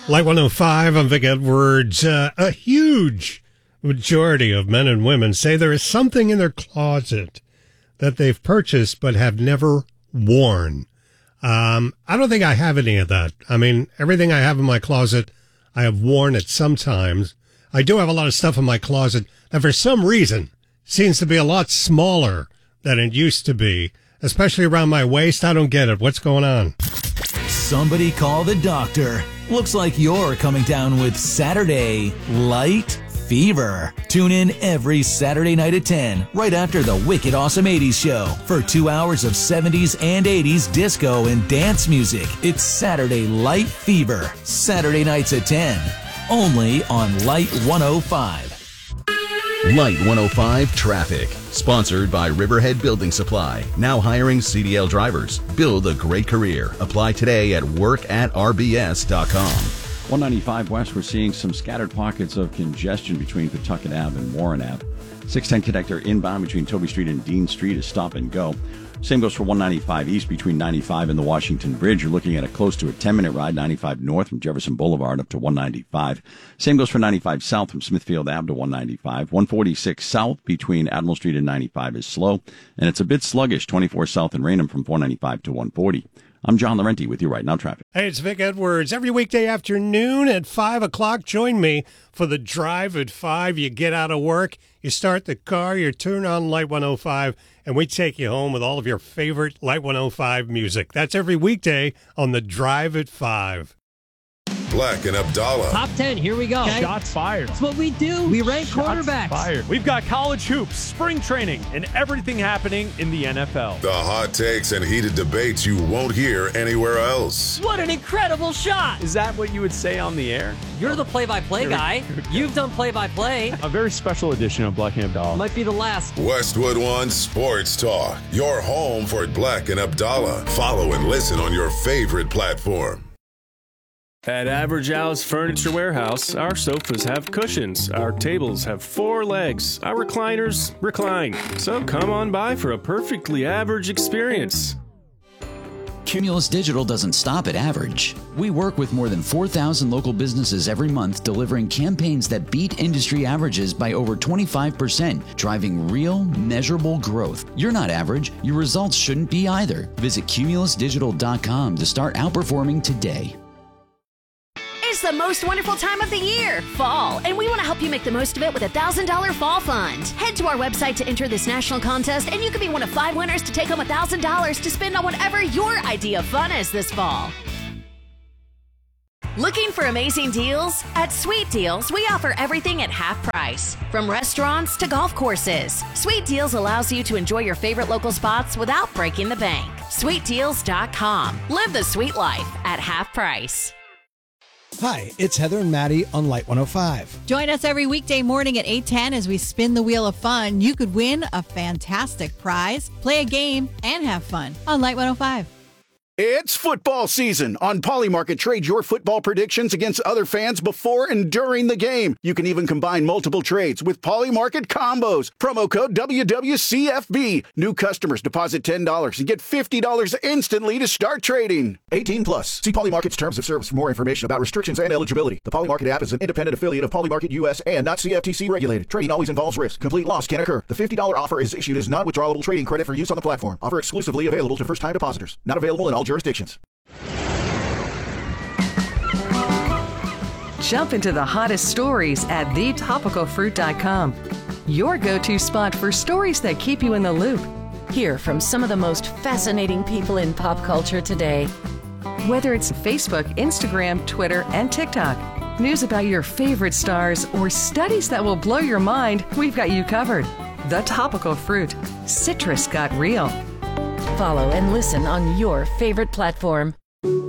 Light 105, I'm Vic Edwards. A huge majority of men and women say there is something in their closet that they've purchased but have never worn. I don't think I have any of that. I mean, everything I have in my closet, I have worn at some times. I do have a lot of stuff in my closet that for some reason seems to be a lot smaller than it used to be, especially around my waist. I don't get it. What's going on? Somebody call the doctor. Looks like you're coming down with Saturday Light Fever. Tune in every Saturday night at 10, right after the Wicked Awesome 80s show, for 2 hours of 70s and 80s disco and dance music. It's Saturday Light Fever, Saturday nights at 10, only on Light 105. Light 105 Traffic, sponsored by Riverhead Building Supply. Now hiring CDL drivers. Build a great career. Apply today at workatrbs.com. 195 West, we're seeing some scattered pockets of congestion between Pawtucket Ave and Warren Ave. 610 connector inbound between Toby Street and Dean Street is stop and go. Same goes for 195 East between 95 and the Washington Bridge. You're looking at close to a 10-minute ride, 95 North from Jefferson Boulevard up to 195. Same goes for 95 South from Smithfield Ave to 195. 146 South between Admiral Street and 95 is slow, and it's a bit sluggish, 24 South and Raynham from 495 to 140. I'm John Laurenti with you right now, traffic. Hey, it's Vic Edwards. Every weekday afternoon at 5 o'clock, join me for the Drive at 5. You get out of work, you start the car, you turn on Light 105, and we take you home with all of your favorite Light 105 music. That's every weekday on the Drive at 5. Black and Abdallah. Top 10, here we go. Okay? Shots fired. That's what we do. We rank quarterbacks. Fired. We've got college hoops, spring training, and everything happening in the NFL. The hot takes and heated debates you won't hear anywhere else. What an incredible shot. Is that what you would say on the air? You're the play-by-play guy. You've done play-by-play. A very special edition of Black and Abdallah. Might be the last. Westwood One Sports Talk. Your home for Black and Abdallah. Follow and listen on your favorite platform. At Average Al's Furniture Warehouse, our sofas have cushions, our tables have 4 legs, our recliners recline. So come on by for a perfectly average experience. Cumulus Digital doesn't stop at average. We work with more than 4,000 local businesses every month, delivering campaigns that beat industry averages by over 25%, driving real, measurable growth. You're not average. Your results shouldn't be either. Visit cumulusdigital.com to start outperforming today. It's the most wonderful time of the year, fall, and we want to help you make the most of it with a $1,000 fall fund. Head to our website to enter this national contest, and you could be one of 5 winners to take home $1,000 to spend on whatever your idea of fun is this fall. Looking for amazing deals? At Sweet Deals, we offer everything at half price, from restaurants to golf courses. Sweet Deals allows you to enjoy your favorite local spots without breaking the bank. SweetDeals.com. Live the sweet life at half price. Hi, it's Heather and Maddie on Light 105. Join us every weekday morning at 8:10 as we spin the wheel of fun. You could win a fantastic prize, play a game, and have fun on Light 105. It's football season. On Polymarket, trade your football predictions against other fans before and during the game. You can even combine multiple trades with Polymarket combos. Promo code WWCFB. New customers deposit $10 and get $50 instantly to start trading. 18 plus. See Polymarket's terms of service for more information about restrictions and eligibility. The Polymarket app is an independent affiliate of Polymarket US and not CFTC regulated. Trading always involves risk. Complete loss can occur. The $50 offer is issued as non-withdrawable trading credit for use on the platform. Offer exclusively available to first-time depositors. Not available in all jurisdictions. Jump into the hottest stories at thetopicalfruit.com. Your go-to spot for stories that keep you in the loop. Hear from some of the most fascinating people in pop culture today. Whether it's Facebook, Instagram, Twitter, and TikTok, news about your favorite stars, or studies that will blow your mind, we've got you covered. The Topical Fruit. Citrus got real. Follow and listen on your favorite platform.